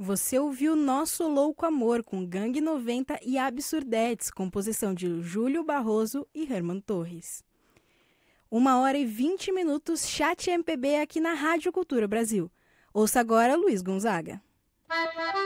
Você ouviu Nosso Louco Amor com Gangue 90 e Absurdetes, composição de Júlio Barroso e Herman Torres. 1h20, Chat MPB aqui na Rádio Cultura Brasil. Ouça agora Luiz Gonzaga.